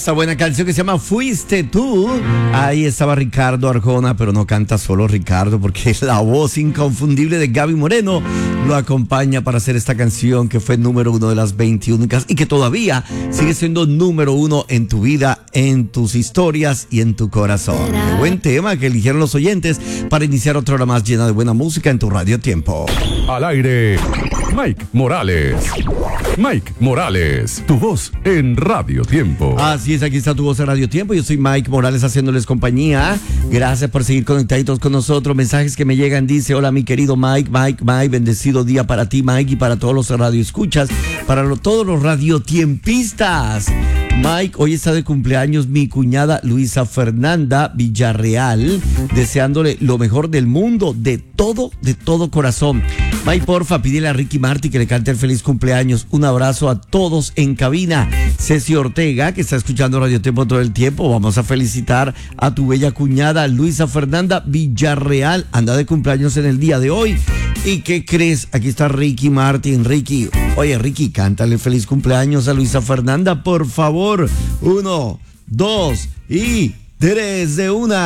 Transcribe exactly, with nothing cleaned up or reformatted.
esta buena canción que se llama Fuiste Tú. Ahí estaba Ricardo Arjona, pero no canta solo Ricardo, porque la voz inconfundible de Gaby Moreno lo acompaña para hacer esta canción que fue número uno de las veintiuna y que todavía sigue siendo número uno en tu vida, en tus historias y en tu corazón. Qué buen tema que eligieron los oyentes para iniciar otra hora más llena de buena música en tu Radio Tiempo. Al aire, Mike Morales. Mike Morales, tu voz en Radio Tiempo. Así es, aquí está tu voz en Radio Tiempo. Yo soy Mike Morales haciéndoles compañía. Gracias por seguir conectaditos con nosotros. Mensajes que me llegan, dice: hola mi querido Mike, Mike, Mike, bendecido día para ti, Mike, y para todos los radioescuchas, para lo, todos los radiotiempistas. Mike, hoy está de cumpleaños mi cuñada Luisa Fernanda Villarreal, deseándole lo mejor del mundo, de todo, de todo corazón. Mike, porfa, pídele a Ricky Martin que le cante el feliz cumpleaños. Un abrazo a todos en cabina. Ceci Ortega, que está escuchando Radio Tiempo todo el tiempo. Vamos a felicitar a tu bella cuñada Luisa Fernanda Villarreal. Anda de cumpleaños en el día de hoy. ¿Y qué crees? Aquí está Ricky Martin. Ricky, oye Ricky, cántale feliz cumpleaños a Luisa Fernanda, por favor. Uno, dos y tres de una.